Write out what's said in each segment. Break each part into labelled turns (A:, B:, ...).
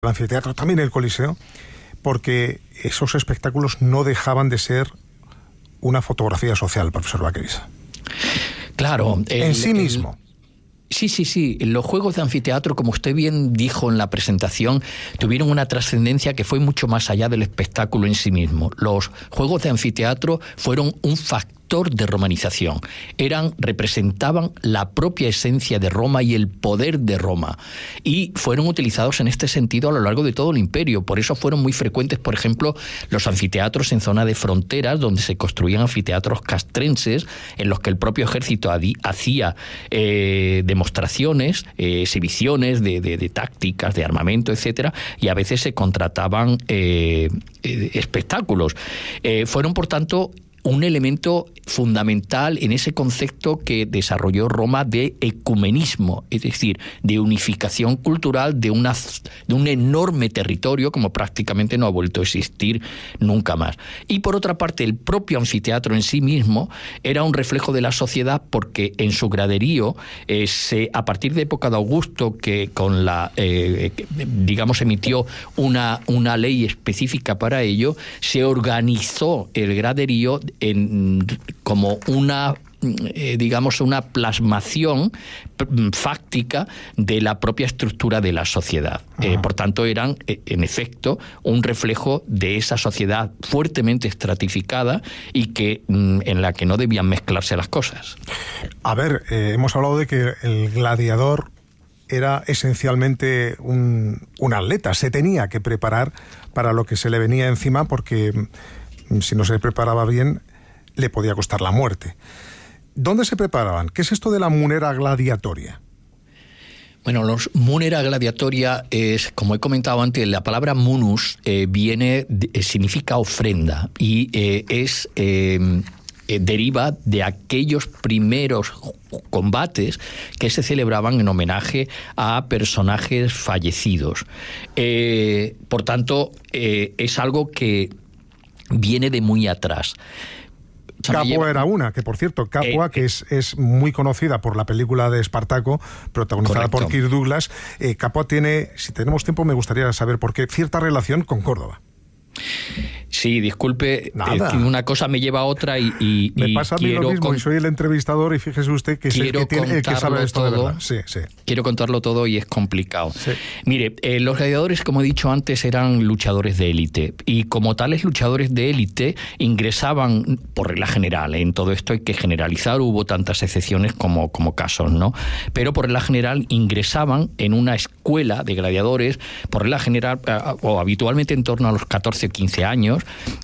A: el anfiteatro, también el Coliseo, porque esos espectáculos no dejaban de ser una fotografía social, profesor Vaqueriza.
B: Claro.
A: En sí mismo.
B: Sí. Los juegos de anfiteatro, como usted bien dijo en la presentación, tuvieron una trascendencia que fue mucho más allá del espectáculo en sí mismo. Los juegos de anfiteatro fueron un factor de romanización. Representaban la propia esencia de Roma y el poder de Roma. Y fueron utilizados en este sentido a lo largo de todo el imperio. Por eso fueron muy frecuentes, por ejemplo, los anfiteatros en zona de fronteras, donde se construían anfiteatros castrenses, en los que el propio ejército hacía demostraciones, exhibiciones de tácticas, de armamento, etcétera, y a veces se contrataban espectáculos. Fueron, por tanto, un elemento fundamental en ese concepto que desarrolló Roma de ecumenismo, es decir, de unificación cultural de un enorme territorio como prácticamente no ha vuelto a existir nunca más. Y por otra parte, el propio anfiteatro en sí mismo era un reflejo de la sociedad, porque en su graderío, a partir de época de Augusto, que con emitió una ley específica para ello, se organizó el graderío como una plasmación fáctica de la propia estructura de la sociedad. Por tanto, eran, en efecto, un reflejo de esa sociedad fuertemente estratificada y en la que no debían mezclarse las cosas.
A: A ver, hemos hablado de que el gladiador era esencialmente un atleta. Se tenía que preparar para lo que se le venía encima, porque si no se preparaba bien, le podía costar la muerte. ¿Dónde se preparaban? ¿Qué es esto de la munera gladiatoria?
B: Bueno, los munera gladiatoria es, como he comentado antes, la palabra munus significa ofrenda y deriva de aquellos primeros combates que se celebraban en homenaje a personajes fallecidos. Por tanto, es algo que viene de muy atrás.
A: Capua era una, que por cierto, Capua, que es muy conocida por la película de Espartaco, protagonizada por Kirk Douglas. Capua tiene, si tenemos tiempo, me gustaría saber por qué, cierta relación con Córdoba.
B: Sí, disculpe, una cosa me lleva a otra y
A: me pasa a mí lo mismo, y soy el entrevistador, y fíjese usted que es el que sabe esto de verdad. Sí.
B: Quiero contarlo todo y es complicado. Sí. Mire, los gladiadores, como he dicho antes, eran luchadores de élite, y como tales luchadores de élite ingresaban, por regla general, en todo esto hay que generalizar, hubo tantas excepciones como casos, ¿no? Pero por regla general ingresaban en una escuela de gladiadores, por regla general, o habitualmente en torno a los 14 o 15 años,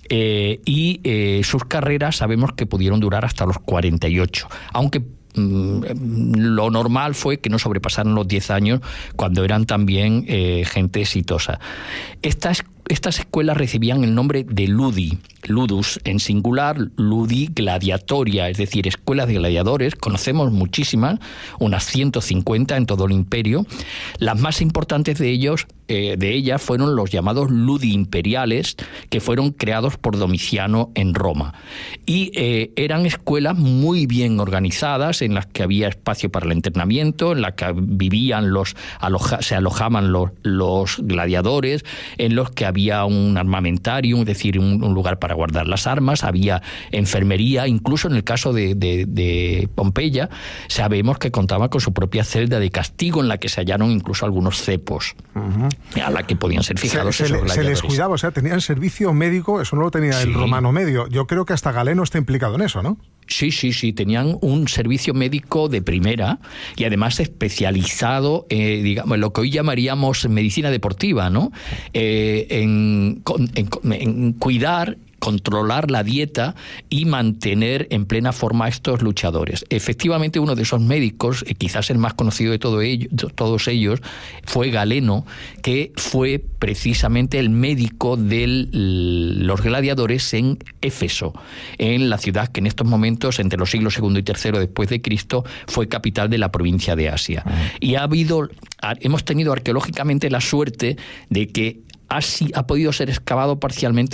B: y sus carreras sabemos que pudieron durar hasta los 48, aunque lo normal fue que no sobrepasaran los 10 años cuando eran también gente exitosa. Estas escuelas recibían el nombre de ludi, ludus en singular, ludi gladiatoria, es decir, escuelas de gladiadores. Conocemos muchísimas, unas 150 en todo el imperio. Las más importantes de ellas fueron los llamados ludi imperiales, que fueron creados por Domiciano en Roma. Y eran escuelas muy bien organizadas, en las que había espacio para el entrenamiento, en las que vivían se alojaban los gladiadores, en los que había un armamentarium, es decir, un lugar para guardar las armas, había enfermería, incluso en el caso de Pompeya, sabemos que contaba con su propia celda de castigo, en la que se hallaron incluso algunos cepos, a la que podían ser fijados esos gladiadores.
A: Se les cuidaba, o sea, tenían servicio médico, eso no lo tenía el romano medio. Yo creo que hasta Galeno está implicado en eso, ¿no?
B: Sí, tenían un servicio médico de primera y además especializado, digamos, lo que hoy llamaríamos medicina deportiva, ¿no? En cuidar, controlar la dieta y mantener en plena forma a estos luchadores. Efectivamente, uno de esos médicos, quizás el más conocido de todos ellos, fue Galeno, que fue precisamente el médico de los gladiadores en Éfeso, en la ciudad que en estos momentos, entre los siglos II y III después de Cristo, fue capital de la provincia de Asia. Y hemos tenido arqueológicamente la suerte de que ha podido ser excavado parcialmente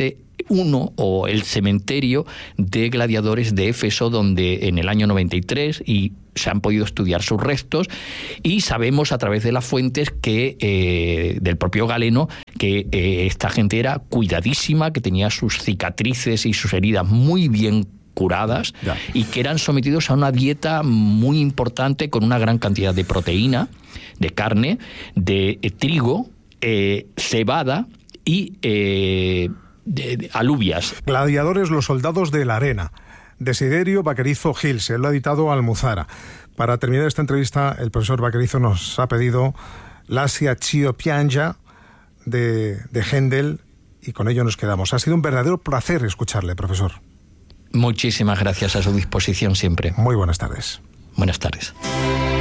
B: uno o el cementerio de gladiadores de Éfeso, donde en el año 93 y se han podido estudiar sus restos, y sabemos a través de las fuentes que del propio Galeno que esta gente era cuidadísima, que tenía sus cicatrices y sus heridas muy bien curadas, y que eran sometidos a una dieta muy importante con una gran cantidad de proteína, de carne, de trigo, cebada y de alubias.
A: Gladiadores, los soldados de la arena. Desiderio Vaquerizo Gil, se lo ha editado Almuzara. Para terminar esta entrevista, el profesor Vaquerizo nos ha pedido l'Asia Chio Pianga de Händel, y con ello nos quedamos. Ha sido un verdadero placer escucharle, profesor.
B: Muchísimas gracias, a su disposición siempre.
A: Muy buenas tardes.
B: Buenas tardes.